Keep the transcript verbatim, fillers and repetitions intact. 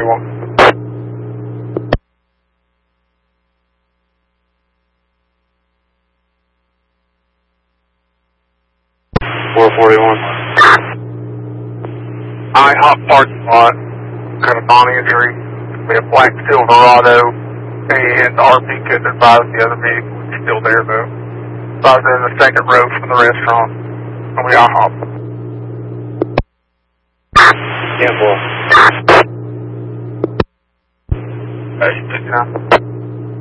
forty-one. four forty-one. I hop parking lot, got a non-injury, we have black Silverado, and R P couldn't advise the other vehicle was still there though. So I was in the second row from the restaurant, and we all hopped. Campbell. Hey, you picking up?